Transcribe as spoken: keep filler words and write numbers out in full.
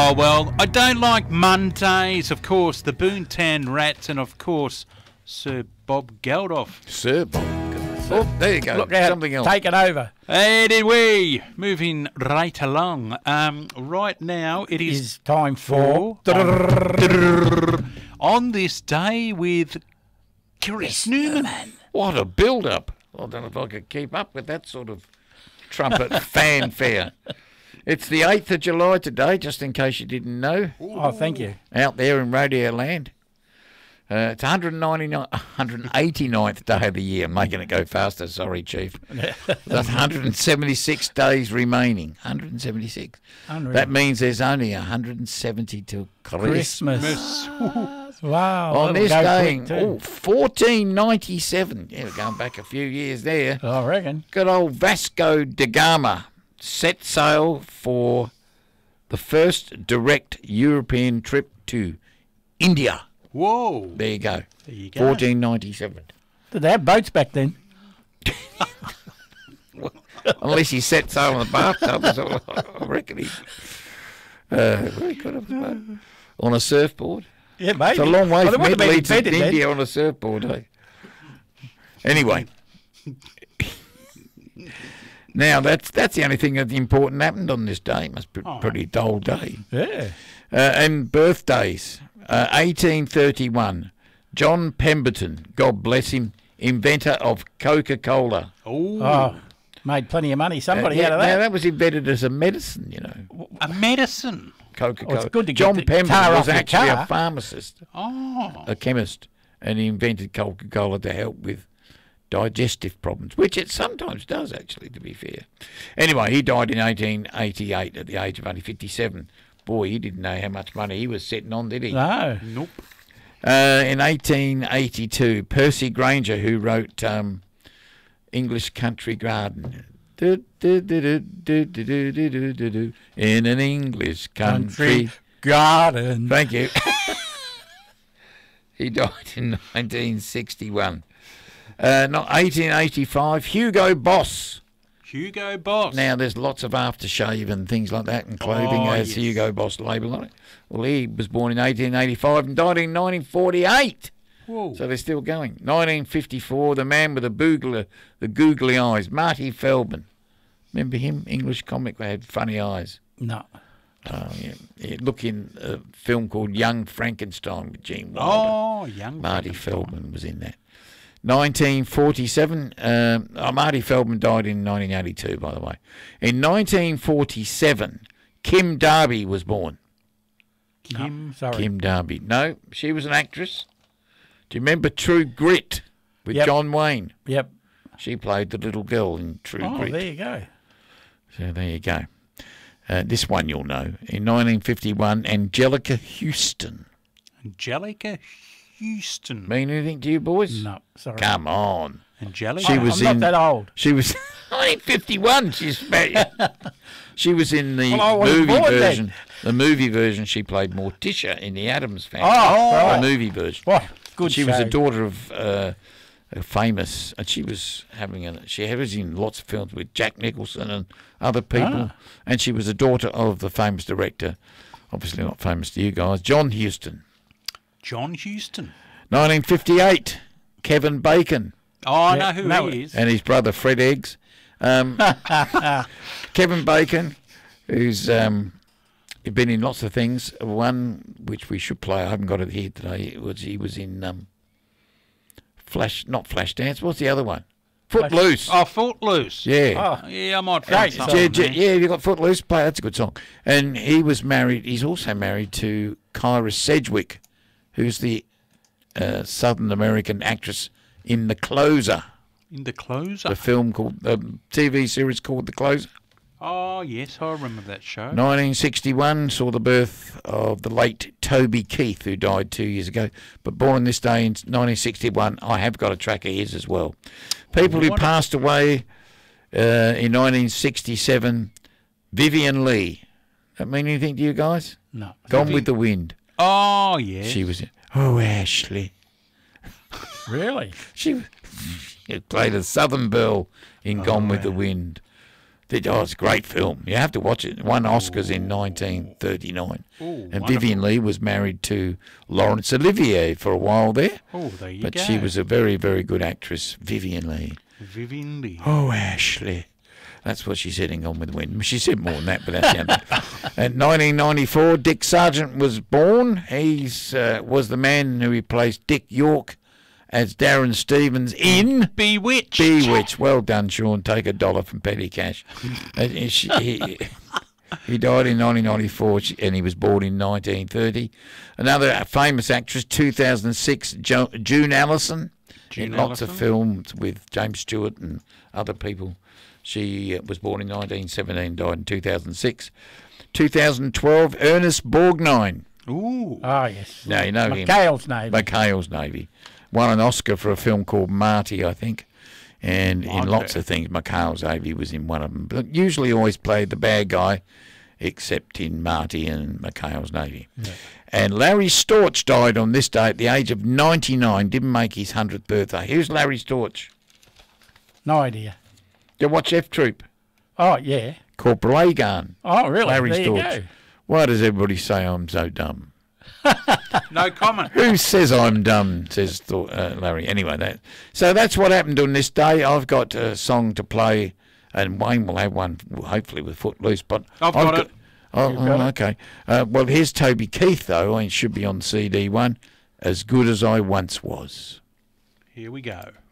Oh, well, I don't like Mondays. Of course, the Boontan Rats and, of course, Sir Bob Geldof. Sir Bob. Oh, there you go. Look out. Something else. Take it over. Anyway, moving right along. Um, right now, it is It's time for... on this day with Chris Newman. What a build-up. I don't know if I could keep up with that sort of trumpet fanfare. It's the eighth of July today, just in case you didn't know, Oh, thank you. out there in Radio Land. Uh, it's one hundred ninety-nine, one hundred eighty-ninth day of the year. I'm making it go faster, sorry, Chief. That's one hundred seventy-six days remaining. one hundred seventy-six. Unreal. That means there's only one hundred seventy till Christmas. Christmas. Wow. On that'll this go day, quick too. oh, fourteen ninety-seven. Yeah, we're going back a few years there. I reckon. Good old Vasco da Gama set sail for the first direct European trip to India. Whoa. There you go. There you go. fourteen ninety-seven. Did they have boats back then? Unless he set sail on the bathtub, that's all I reckon he. Uh, very good of his boat. On a surfboard. Yeah, maybe. It's a long way Well, they from wouldn't have Italy been to invented then. India on a surfboard, eh? Anyway. Now, that's that's the only thing that's important happened on this day. It must be a Oh. pretty dull day. Yeah. Uh, and birthdays. Uh, eighteen thirty-one. John Pemberton, God bless him, inventor of Coca-Cola. Oh, Oh, made plenty of money. Somebody Uh, yeah, out of Now, that. that was invented as a medicine, you know, a medicine. Coca-Cola. Oh, it's good to get John the Pemberton tar was off your actually a car. pharmacist, Oh. a chemist, and he invented Coca-Cola to help with digestive problems, which it sometimes does, actually, to be fair. Anyway, he died in eighteen eighty-eight at the age of only fifty-seven. Boy, he didn't know how much money he was sitting on, did he? No. Nope. Uh, in eighteen eighty-two, Percy Granger, who wrote um, English Country Garden. Du- du- du- du- du- du- du- du- du- du- du. In an English country. Country garden. Thank you. He died in nineteen sixty-one. Uh, not eighteen eighty-five, Hugo Boss. Hugo Boss. Now, there's lots of aftershave and things like that, and clothing Oh, has yes. the Hugo Boss label on it. Well, he was born in eighteen eighty-five and died in nineteen forty-eight. Whoa. So they're still going. nineteen fifty-four, the man with the boogler, the googly eyes, Marty Feldman. Remember him? English comic that had funny eyes. No. Oh, yeah. Yeah, look in a film called Young Frankenstein with Gene Wilder. Oh, young Marty Frankenstein. Feldman was in that. nineteen forty-seven, um, oh, Marty Feldman died in nineteen eighty-two, by the way. In nineteen forty-seven, Kim Darby was born. Kim. No, sorry. Kim Darby. No, she was an actress. Do you remember True Grit with Yep. John Wayne? Yep. She played the little girl in True Oh, Grit. there you go. So there you go. Uh, this one you'll know. In nineteen fifty-one, Angelica Houston. Angelica Houston. Mean anything to you, boys? No, sorry. Come on. Angelica. She I'm was not in- that old. She was nineteen fifty-one. She's she was in the Well, I wasn't movie born then. version. The movie version, she played Morticia in the Addams Family. Oh, the right. movie version. What? Good she was show. a daughter of uh, a famous, and she was having a. She was in lots of films with Jack Nicholson and other people, Ah. and she was a daughter of the famous director, obviously not famous to you guys, John Huston. John Huston. nineteen fifty-eight, Kevin Bacon Oh, I Yeah, know who no, he is. and his brother Fred Eggs. Um, Kevin Bacon, who's um, been in lots of things. One which we should play, I haven't got it here today. It was he was in um, Flash, not Flashdance. What's the other one? Footloose. Oh, Footloose. Yeah. Oh, yeah, I might Great find song. something Yeah, there. yeah, yeah, you got Footloose. Play that's a good song. And he was married. He's also married to Kyra Sedgwick, who's the uh, Southern American actress in The Closer, In the closer. the film called, the T V series called The Closer. Oh, yes, I remember that show. nineteen sixty-one saw the birth of the late Toby Keith, who died two years ago. But born this day in nineteen sixty-one, I have got a track of his as well. People who Wonderful. passed away uh, in nineteen sixty-seven, Vivian Lee. That mean anything to you guys? No. Gone with the Wind. Oh, yes. She was in. Oh, Ashley. Really? She, she played a Southern Belle in Oh, Gone with yeah. the Wind. They- Oh, it's a great film. You have to watch it. It won Oscars in nineteen thirty-nine. Ooh, And wonderful. Vivian Lee was married to Laurence Olivier for a while there. Oh, there you But go. she was a very, very good actress, Vivian Lee. Vivian Lee. Oh, Ashley. That's what she's hitting on with Win. She said more than that, but that's the end. In nineteen ninety-four, Dick Sargent was born. He uh, was the man who replaced Dick York as Darren Stevens in Bewitched. Bewitched. Well done, Sean. Take a dollar from Petty Cash. Uh, she- he, he died in nineteen ninety-four she- and he was born in nineteen thirty. Another famous actress, two thousand six, jo- June Allison. June in lots of Allison. films with James Stewart and other people. She uh, was born in nineteen seventeen, died in two thousand six. two thousand twelve, Ernest Borgnine. Ooh. Oh, yes. Now you know him. McHale's name. McHale's Navy. Won an Oscar for a film called Marty, I think. And in Okay. lots of things, McHale's Navy was in one of them. But usually always played the bad guy, except in Marty and McHale's Navy. And Larry Storch died on this day at the age of ninety-nine. Didn't make his hundredth birthday. Who's Larry Storch? No idea. You watch F Troop? Oh, yeah. Corporal Agarn. Oh, really? Larry there Storch. you go. Why does everybody say I'm so dumb? No comment. Who says I'm dumb? Says Thor- uh, Larry. Anyway, that. So that's what happened on this day. I've got a song to play, and Wayne will have one, hopefully with Footloose. But I've got it. Oh, You've got oh, it. okay. Uh, well, here's Toby Keith though. It should be on C D one. As good as I once was. Here we go.